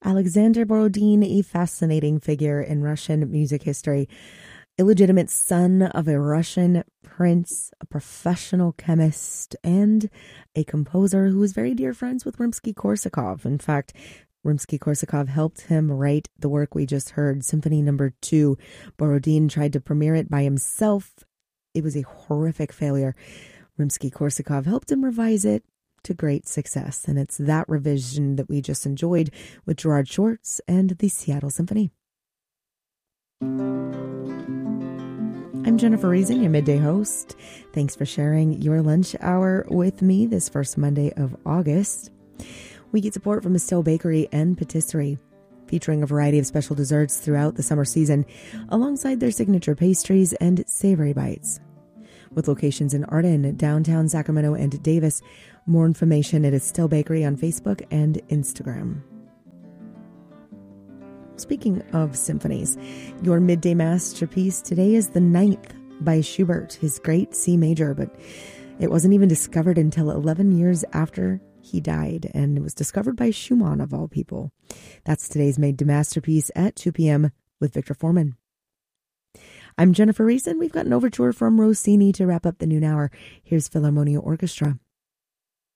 Alexander Borodin, a fascinating figure in Russian music history, illegitimate son of a Russian prince, a professional chemist, and a composer who was very dear friends with Rimsky-Korsakov. In fact, Rimsky-Korsakov helped him write the work we just heard, Symphony No. 2. Borodin tried to premiere it by himself. It was a horrific failure. Rimsky-Korsakov helped him revise it to great success, and it's that revision that we just enjoyed with Gerard Schwartz and the Seattle Symphony. I'm Jennifer Reason, your midday host. Thanks for sharing your lunch hour with me this first Monday of August. We get support from Estelle Bakery and Patisserie, featuring a variety of special desserts throughout the summer season, alongside their signature pastries and savory bites. With locations in Arden, downtown Sacramento, and Davis. More information at Estelle Bakery on Facebook and Instagram. Speaking of symphonies, your midday masterpiece today is the Ninth by Schubert, his great C major, but it wasn't even discovered until 11 years after he died, and it was discovered by Schumann, of all people. That's today's midday masterpiece at 2 p.m. with Victor Foreman. I'm Jennifer Reason. We've got an overture from Rossini to wrap up the noon hour. Here's Philharmonia Orchestra.